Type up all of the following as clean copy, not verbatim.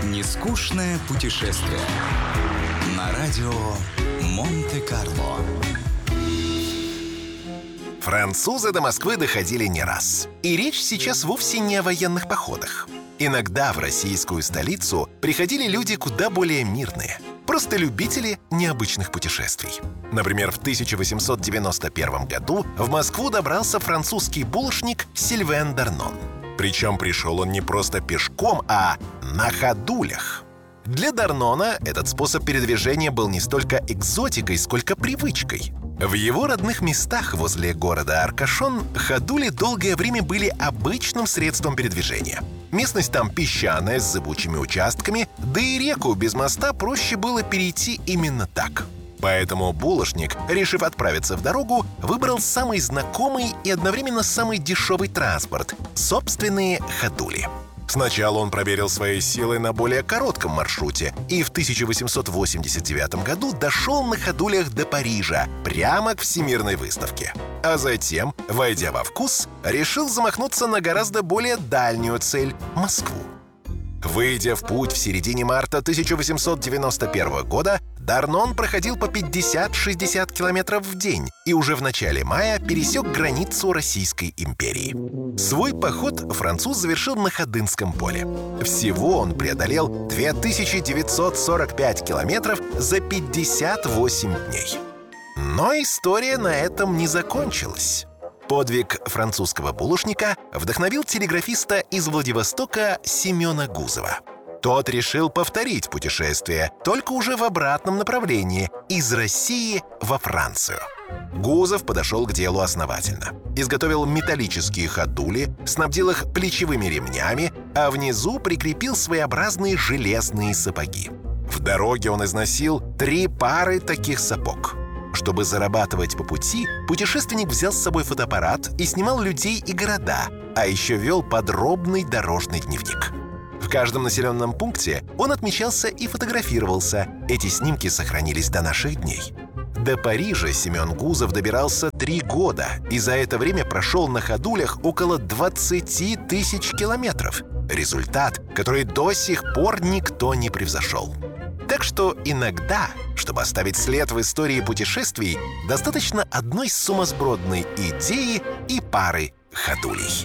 Нескучное путешествие на радио Монте-Карло. Французы до Москвы доходили не раз. И речь сейчас вовсе не о военных походах. Иногда в российскую столицу приходили люди куда более мирные. Просто любители необычных путешествий. Например, в 1891 году в Москву добрался французский булочник Сильвен Дарнон. Причем пришел он не просто пешком, а на ходулях. Для Дарнона этот способ передвижения был не столько экзотикой, сколько привычкой. В его родных местах возле города Аркашон ходули долгое время были обычным средством передвижения. Местность там песчаная, с зыбучими участками, да и реку без моста проще было перейти именно так. Поэтому булочник, решив отправиться в дорогу, выбрал самый знакомый и одновременно самый дешевый транспорт — собственные ходули. Сначала он проверил свои силы на более коротком маршруте и в 1889 году дошел на ходулях до Парижа, прямо к Всемирной выставке. А затем, войдя во вкус, решил замахнуться на гораздо более дальнюю цель — Москву. Выйдя в путь в середине марта 1891 года, Дарнон проходил по 50-60 километров в день и уже в начале мая пересек границу Российской империи. Свой поход француз завершил на Ходынском поле. Всего он преодолел 2945 километров за 58 дней. Но история на этом не закончилась. Подвиг французского булочника вдохновил телеграфиста из Владивостока Семена Гузова. Тот решил повторить путешествие, только уже в обратном направлении, из России во Францию. Гузов подошел к делу основательно. Изготовил металлические ходули, снабдил их плечевыми ремнями, а внизу прикрепил своеобразные железные сапоги. В дороге он износил 3 пары таких сапог. Чтобы зарабатывать по пути, путешественник взял с собой фотоаппарат и снимал людей и города, а еще вел подробный дорожный дневник. В каждом населенном пункте он отмечался и фотографировался. Эти снимки сохранились до наших дней. До Парижа Семен Гузов добирался 3 года и за это время прошел на ходулях около 20 тысяч километров. Результат, который до сих пор никто не превзошел. Так что иногда, чтобы оставить след в истории путешествий, достаточно одной сумасбродной идеи и пары ходулей.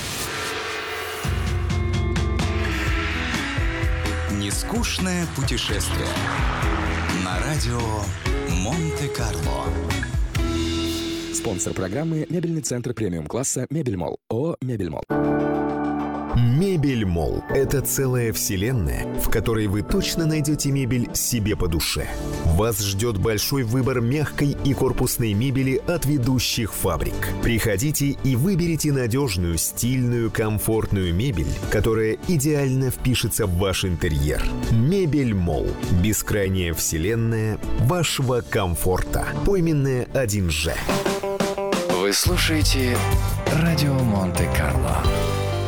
Нескучное путешествие на радио Монте-Карло. Спонсор программы — мебельный центр премиум-класса «Мебельмолл». ООО «Мебельмолл». Мебельмолл – это целая вселенная, в которой вы точно найдете мебель себе по душе. Вас ждет большой выбор мягкой и корпусной мебели от ведущих фабрик. Приходите и выберите надежную, стильную, комфортную мебель, которая идеально впишется в ваш интерьер. Мебельмолл – бескрайняя вселенная вашего комфорта. Пойменная 1Ж. Вы слушаете радио Монте-Карло.